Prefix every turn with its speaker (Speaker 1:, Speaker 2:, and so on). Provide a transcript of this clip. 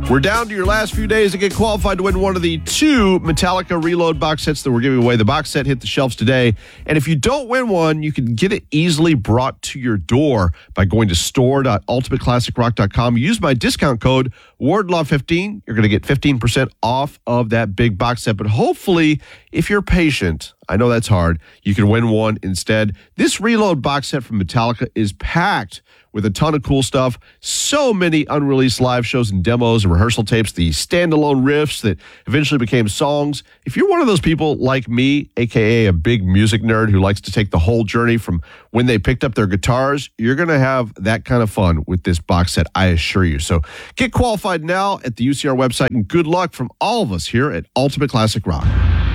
Speaker 1: We're down to your last few days to get qualified to win one of the 2 Metallica Reload box sets that we're giving away. The box set hit the shelves today. And if you don't win one, you can get it easily brought to your door by going to store.ultimateclassicrock.com. Use my discount code WARDLAW15. You're going to get 15% off of that big box set. But hopefully, if you're patient, I know that's hard, you can win one instead. This Reload box set from Metallica is packed with a ton of cool stuff. So many unreleased live shows and demos and rehearsal tapes, the standalone riffs that eventually became songs. If you're one of those people like me, aka a big music nerd who likes to take the whole journey from when they picked up their guitars, you're going to have that kind of fun with this box set, I assure you. So get qualified now at the UCR website, and good luck from all of us here at Ultimate Classic Rock.